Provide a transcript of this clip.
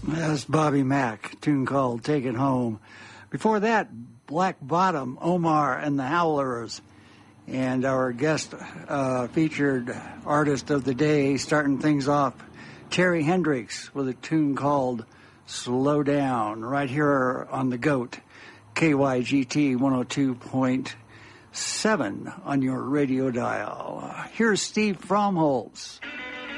That's Bobby Mack, a tune called Take It Home. Before that, Black Bottom, Omar and the Howlers. And our guest featured artist of the day, starting things off, Terry Hendricks with a tune called Slow Down, right here on the GOAT, KYGT 102.7 on your radio dial. Here's Steve Fromholz.